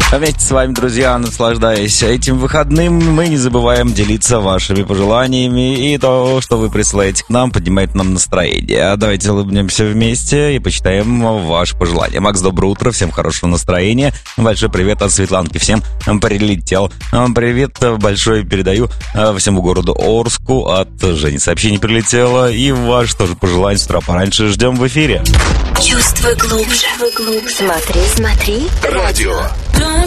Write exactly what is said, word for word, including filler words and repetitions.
Вместе с вами, друзья, наслаждаясь этим выходным, мы не забываем делиться вашими пожеланиями, и то, что вы присылаете к нам, поднимает нам настроение. Давайте улыбнемся вместе и почитаем ваши пожелания. Макс, доброе утро, всем хорошего настроения. Большой привет от Светланки, всем прилетел. Привет большой передаю всему городу Орску, от Жени сообщение прилетело, и ваше тоже пожелание с утра пораньше ждем в эфире. Чувствуй глубже, глубже. Смотри, смотри. Радио.